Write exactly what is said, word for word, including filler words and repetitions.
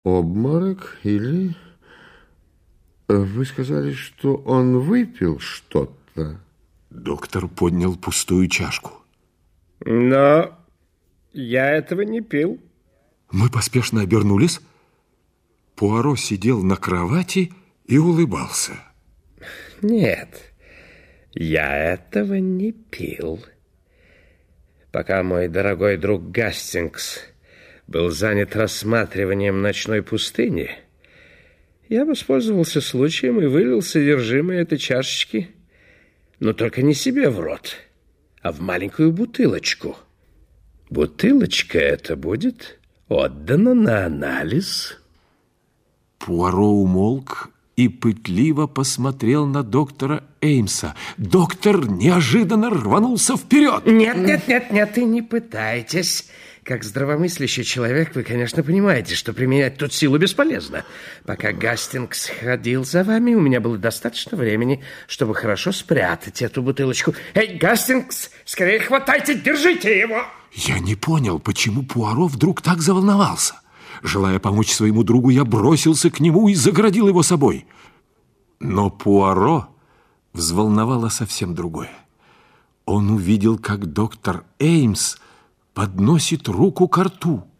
Обморок или... Вы сказали, что он выпил что-то? Доктор поднял пустую чашку. Но я этого не пил. Мы поспешно обернулись. Пуаро сидел на кровати и улыбался. Нет, я этого не пил. Пока мой дорогой друг Гастингс был занят рассматриванием ночной пустыни, я воспользовался случаем и вылил содержимое этой чашечки, но только не себе в рот, а в маленькую бутылочку. Бутылочка эта будет отдана на анализ. Пуаро умолк и пытливо посмотрел на доктора Эймса. Доктор неожиданно рванулся вперед. Нет, нет, нет, нет, и не пытайтесь. Как здравомыслящий человек, вы, конечно, понимаете, что применять тут силу бесполезно. Пока Гастингс ходил за вами, у меня было достаточно времени, чтобы хорошо спрятать эту бутылочку. Эй, Гастингс, скорее хватайте, держите его! Я не понял, почему Пуаро вдруг так заволновался. Желая помочь своему другу, я бросился к нему и загородил его собой. Но Пуаро взволновало совсем другое. Он увидел, как доктор Эймс подносит руку ко рту.